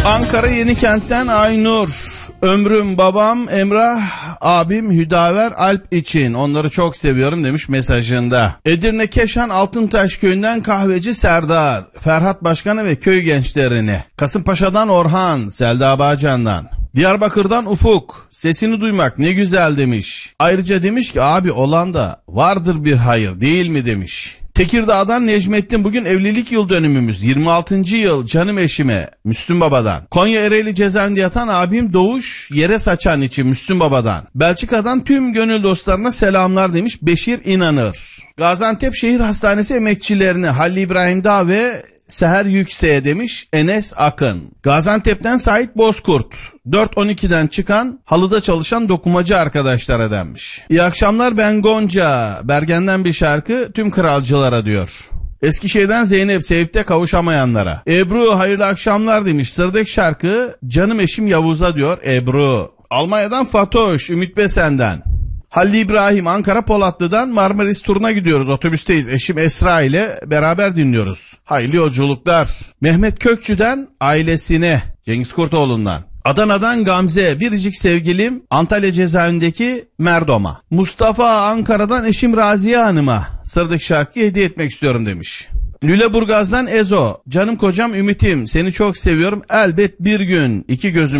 Ankara Yenikent'ten Aynur. Ömrüm babam Emrah, abim Hüdaver Alp için. Onları çok seviyorum demiş mesajında. Edirne Keşan Altıntaş köyünden kahveci Serdar. Ferhat Başkanı ve köy gençlerini. Kasımpaşa'dan Orhan, Selda Bağcan'dan. Diyarbakır'dan Ufuk, sesini duymak ne güzel demiş. Ayrıca demiş ki abi olan da vardır bir hayır değil mi demiş. Tekirdağ'dan Necmettin, bugün evlilik yıl dönümümüz, 26. yıl canım eşime Müslüm Baba'dan. Konya Ereğli cezaevinde yatan abim Doğuş, yere saçan için Müslüm Baba'dan. Belçika'dan tüm gönül dostlarına selamlar demiş Beşir İnanır. Gaziantep Şehir Hastanesi emekçilerini Halil İbrahim Dağ ve Seher Yüksek'e demiş Enes Akın. Gaziantep'ten Sait Bozkurt, 4.12'den çıkan halıda çalışan dokumacı arkadaşlara denmiş. İyi akşamlar, ben Gonca, Bergen'den bir şarkı tüm kralcılara diyor. Eskişehir'den Zeynep, sevipte kavuşamayanlara. Ebru, hayırlı akşamlar demiş. Sıradaki şarkı canım eşim Yavuz'a diyor Ebru. Almanya'dan Fatoş, Ümit Besen'den. Halil İbrahim, Ankara Polatlı'dan Marmaris turuna gidiyoruz. Otobüsteyiz. Eşim Esra ile beraber dinliyoruz. Hayırlı yolculuklar. Mehmet Kökçü'den ailesine, Cengiz Kurtoğlu'ndan. Adana'dan Gamze, biricik sevgilim Antalya cezaevindeki Merdom'a. Mustafa, Ankara'dan eşim Raziye Hanım'a sıradaki şarkıyı hediye etmek istiyorum demiş. Lüleburgaz'dan Ezo, canım kocam Ümit'im, seni çok seviyorum, elbet bir gün iki gözüm